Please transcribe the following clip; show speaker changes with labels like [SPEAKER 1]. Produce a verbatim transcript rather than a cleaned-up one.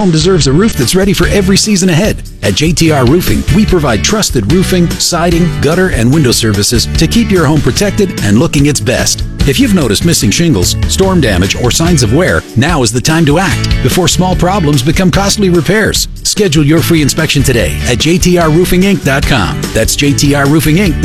[SPEAKER 1] home deserves a roof that's ready for every season ahead. At J T R Roofing, we provide trusted roofing, siding, gutter, and window services to keep your home protected and looking its best. If you've noticed missing shingles, storm damage, or signs of wear, now is the time to act before small problems become costly repairs. Schedule your free inspection today at J T R roofing inc dot com. That's J T R roofing inc dot com.